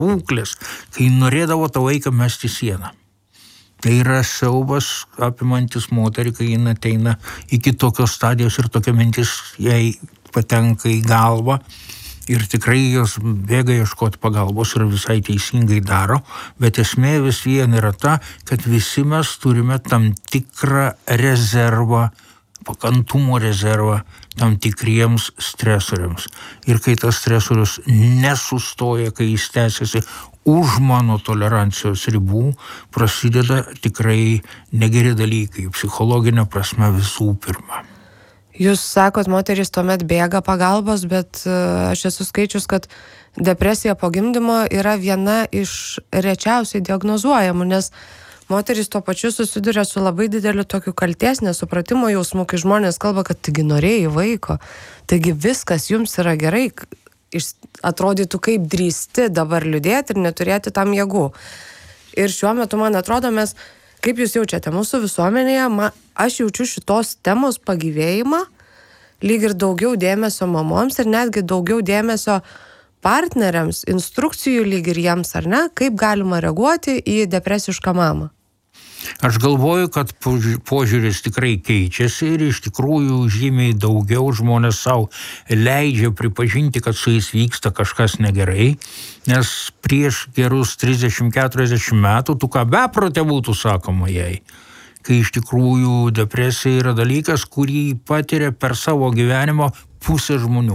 būklės, kai norėdavo tą vaiką mesti sieną. Tai yra siaubas apimantis moterį, kai jin ateina iki tokios stadijos ir tokia mintis jai patenka į galvą ir tikrai jos bėga ieškoti pagalbos ir visai teisingai daro, bet esmė vis vien yra ta, kad visi mes turime tam tikrą rezervą, pakantumo rezervą tam tikriems stresoriams. Ir kai tas stresorius nesustoja, kai jis tęsiasi už mano tolerancijos ribų, prasideda tikrai negeri dalykai, psichologinė prasme visų pirma. Jūs sakot, moterys tuomet bėga pagalbos, bet aš esu skaičius, kad depresija po gimdymo yra viena iš rečiausiai diagnozuojamų, nes moterys tuo pačiu susiduria su labai dideliu tokiu kaltės nesupratimo jausmu, kai žmonės kalba, kad taigi norėjai vaiko, taigi viskas jums yra gerai, atrodytų kaip drįsti dabar liūdėti ir neturėti tam jėgų. Ir šiuo metu, man atrodo, mes, kaip jūs jaučiate, mūsų visuomenėje, aš jaučiu šitos temos pagyvėjimą, lyg ir daugiau dėmesio mamoms ir netgi daugiau dėmesio partneriams, instrukcijų lyg ir jiems, ar ne, kaip galima reaguoti į depresišką mamą. Aš galvoju, kad požiūris tikrai keičiasi ir iš tikrųjų žymiai daugiau žmonės savo leidžia pripažinti, kad su jais vyksta kažkas negerai, nes prieš gerus 30-40 metų, tu ką beprotė būtų sakoma jai, kai iš tikrųjų depresija yra dalykas, kurį patiria per savo gyvenimo pusę žmonių.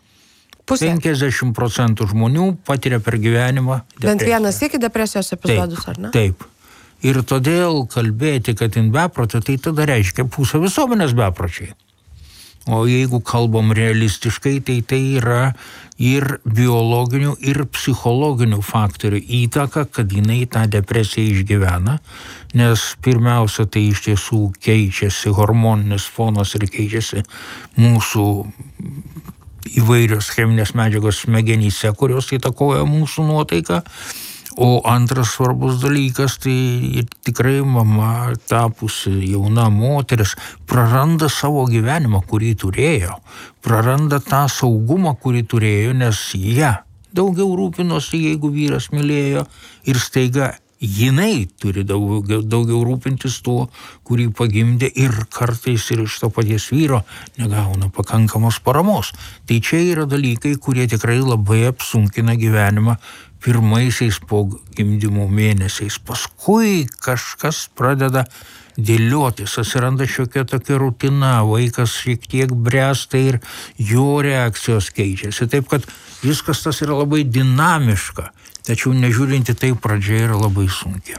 50% žmonių patiria per gyvenimą depresiją. Bent vienas iki depresijos epizodus, ar ne? Taip. Ir todėl kalbėti, kad jin beprotė, tai tada reiškia pusę visuomenės bepročiai. O jeigu kalbam realistiškai, tai yra ir biologinių, ir psichologinių faktorių įtaka, kad jinai tą depresiją išgyvena, nes pirmiausia, tai iš tiesų keičiasi hormoninis fonas ir keičiasi mūsų įvairios cheminės medžiagos smegenyse, kurios įtakoja mūsų nuotaiką. O antras svarbus dalykas, tai tikrai mama tapusi jauna moteris praranda savo gyvenimą, kurį turėjo, praranda tą saugumą, kurį turėjo, nes ją daugiau rūpinosi, jeigu vyras mylėjo ir staiga jinai turi daugiau rūpintis tuo, kurį pagimdė ir kartais ir iš to paties vyro negauna pakankamos paramos. Tai čia yra dalykai, kurie tikrai labai apsunkina gyvenimą pirmaisiais po gimdymo mėnesiais. Paskui kažkas pradeda dėliotis, atsiranda šiokia tokia rutina, vaikas šiek tiek bręsta ir jo reakcijos keičiasi. Taip, kad viskas tas yra labai dinamiška, tačiau nežiūrinti tai pradžia yra labai sunki.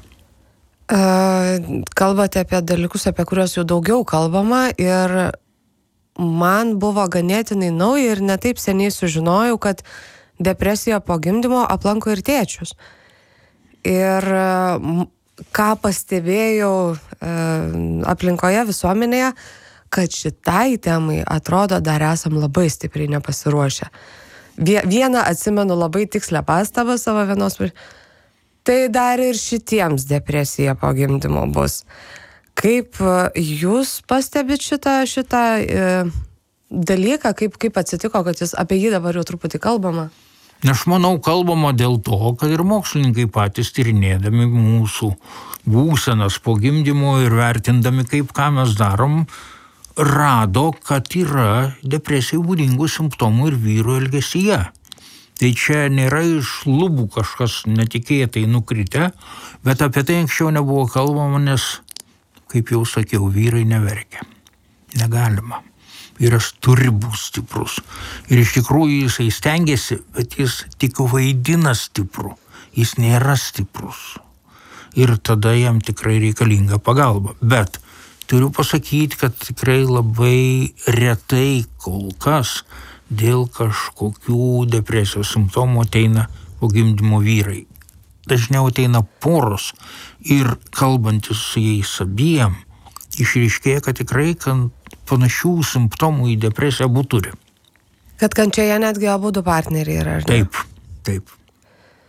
Kalbate apie dalykus, apie kuriuos jau daugiau kalbama ir man buvo ganėtinai nauja ir netaip seniai sužinojau, kad depresija po gimdymo aplanko ir tėčius. Ir ką pastebėjau aplinkoje visuomenėje, kad šitai temai atrodo dar esam labai stipriai nepasiruošę. Vieną atsimenu labai tikslę pastabą savo vienos, tai dar ir šitiems depresija po gimdymo bus. Kaip jūs pastebit šitą dalyką, kaip atsitiko, kad jis apie jį dabar jau truputį kalbama? Aš manau, kalbama dėl to, kad ir mokslininkai patys tyrinėdami mūsų būsenas po gimdymo ir vertindami, kaip ką mes darom, rado, kad yra depresijai būdingų simptomų ir vyrų elgesyje. Tai čia nėra iš lubų kažkas netikėtai nukritę, bet apie tai anksčiau nebuvo kalbama, nes, kaip jau sakiau, vyrai neverkia. Negalima. Vyras turi būti stiprus. Ir iš tikrųjų jisai stengiasi, bet jis tik vaidina stiprų. Jis nėra stiprus. Ir tada jam tikrai reikalinga pagalba. Bet turiu pasakyti, kad tikrai labai retai kol kas dėl kažkokių depresijos simptomų ateina po gimdymo vyrai. Dažniau ateina poros ir kalbantis su jais abiem, išryškėja, kad tikrai panašių simptomų į depresiją abu turi. Kad kančioje netgi abudu partneriai yra, ar ne? Taip.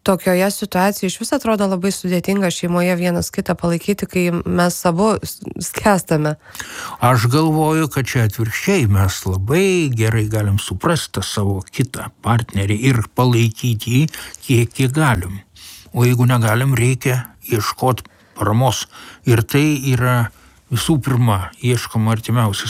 tokioje situacijoje iš vis atrodo labai sudėtinga šeimoje vienas kitą palaikyti, kai mes abu skęstame. Aš galvoju, kad čia atvirkščiai mes labai gerai galim suprasti savo kitą partnerį ir palaikyti jį, kiek galim. O jeigu negalim, reikia ieškoti paramos. Ir tai yra visų pirma ieškoma artimiausias